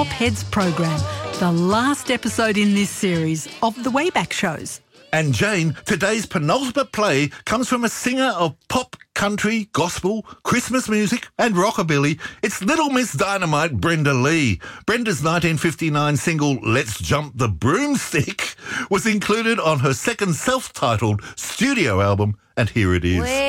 Top Heads program, the last episode in this series of the Wayback Shows. And Jane, today's penultimate play comes from a singer of pop, country, gospel, Christmas music and rockabilly. It's Little Miss Dynamite, Brenda Lee. Brenda's 1959 single Let's Jump the Broomstick was included on her second self-titled studio album, and here it is.